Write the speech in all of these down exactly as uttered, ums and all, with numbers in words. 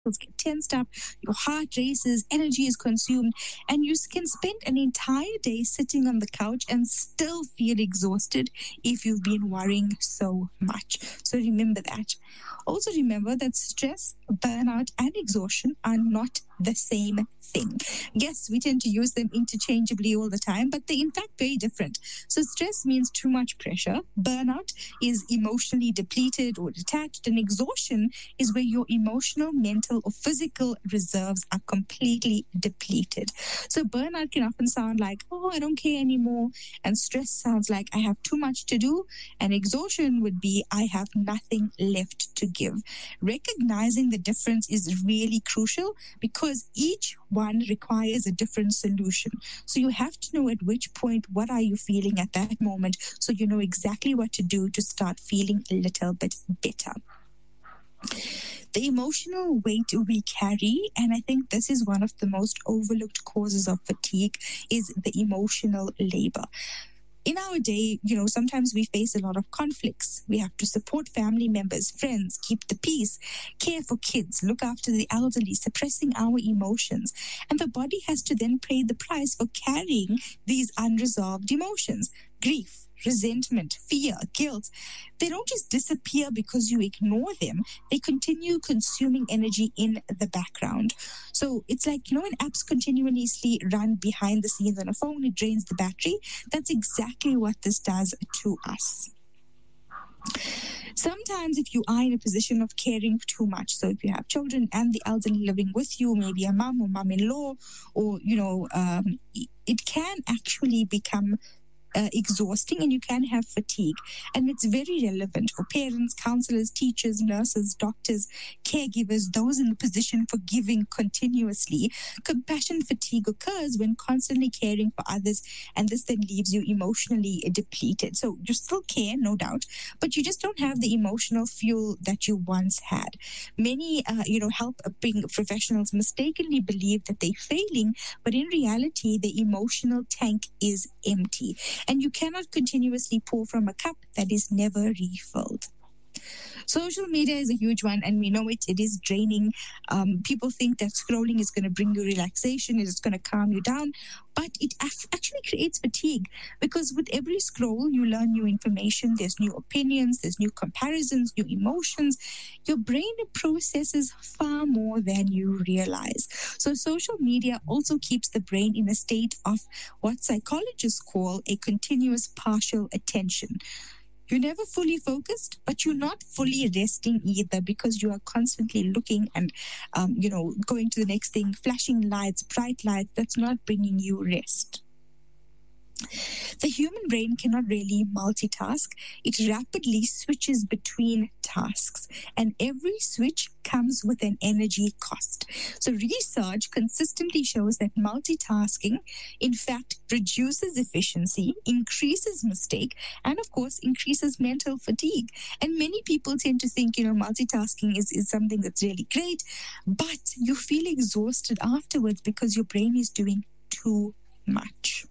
muscles get tensed up, your heart races, energy is consumed, and you can spend an entire day sitting on the couch and still feel exhausted if you've been worrying so much. So remember that. Also remember that stress, burnout, and exhaustion are not the same thing. Yes, we tend to use them interchangeably all the time, but they're in fact very different. So stress means too much pressure. Burnout is emotionally depleted or detached, and exhaustion is where your emotional, mental, or physical reserves are completely depleted. So burnout can often sound like, oh, I don't care anymore, and stress sounds like I have too much to do, and exhaustion would be I have nothing left to give. Recognizing the difference is really crucial because each one requires a different solution. So you have to know at which point, what are you feeling at that moment, so you know exactly what to do to start feeling a little bit better. The emotional weight we carry, and I think this is one of the most overlooked causes of fatigue, is the emotional labor. In our day, you know, sometimes we face a lot of conflicts. We have to support family members, friends, keep the peace, care for kids, look after the elderly, suppressing our emotions. And the body has to then pay the price for carrying these unresolved emotions. Grief, resentment, fear, guilt. They don't just disappear because you ignore them. They continue consuming energy in the background. So it's like, you know, when apps continuously run behind the scenes on a phone, it drains the battery. That's exactly what this does to us. Sometimes if you are in a position of caring too much, so if you have children and the elderly living with you, maybe a mom or mom-in-law, or, you know, um, it can actually become Uh, exhausting, and you can have fatigue. And it's very relevant for parents, counselors, teachers, nurses, doctors, caregivers, those in the position for giving continuously. Compassion fatigue occurs when constantly caring for others, and this then leaves you emotionally depleted. So you still care, no doubt, but you just don't have the emotional fuel that you once had. Many, uh, you know, helping professionals mistakenly believe that they're failing, but in reality, the emotional tank is empty. And you cannot continuously pour from a cup that is never refilled. Social media is a huge one, and we know it. It is draining. Um, people think that scrolling is going to bring you relaxation, it's going to calm you down, but it af- actually creates fatigue, because with every scroll, you learn new information. There's new opinions, there's new comparisons, new emotions. Your brain processes far more than you realize. So social media also keeps the brain in a state of what psychologists call a continuous partial attention. You're never fully focused, but you're not fully resting either, because you are constantly looking and, um, you know, going to the next thing, flashing lights, bright lights. That's not bringing you rest. The human brain cannot really multitask. It rapidly switches between tasks, and every switch comes with an energy cost. So research consistently shows that multitasking, in fact, reduces efficiency, increases mistake, and of course, increases mental fatigue. And many people tend to think, you know, multitasking is, is something that's really great, but you feel exhausted afterwards because your brain is doing too much.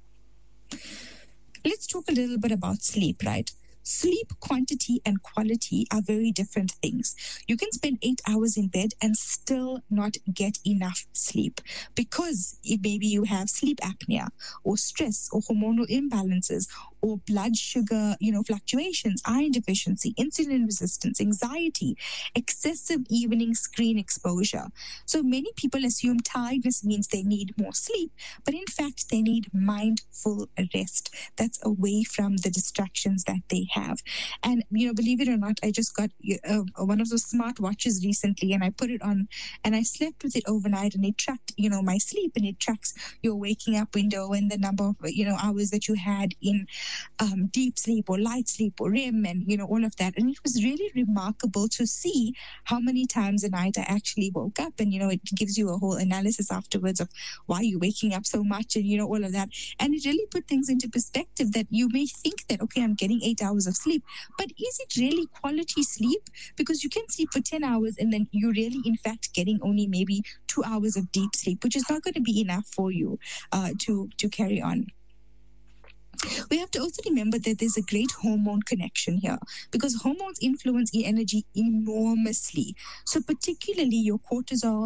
Let's talk a little bit about sleep, right? Sleep quantity and quality are very different things. You can spend eight hours in bed and still not get enough sleep, because if maybe you have sleep apnea or stress or hormonal imbalances or blood sugar, you know, fluctuations, iron deficiency, insulin resistance, anxiety, excessive evening screen exposure. So many people assume tiredness means they need more sleep, but in fact, they need mindful rest that's away from the distractions that they have. Have. And, you know, believe it or not, I just got uh, one of those smart watches recently, and I put it on and I slept with it overnight, and it tracked, you know, my sleep, and it tracks your waking up window and the number of, you know, hours that you had in um, deep sleep or light sleep or R E M, and, you know, all of that. And it was really remarkable to see how many times a night I actually woke up, and, you know, it gives you a whole analysis afterwards of why you're waking up so much, and, you know, all of that. And it really put things into perspective, that you may think that, okay, I'm getting eight hours of sleep, but is it really quality sleep? Because you can sleep for ten hours and then you're really in fact getting only maybe two hours of deep sleep, which is not going to be enough for you uh, to to carry on. We have to also remember that there's a great hormone connection here, because hormones influence energy enormously. So particularly your cortisol,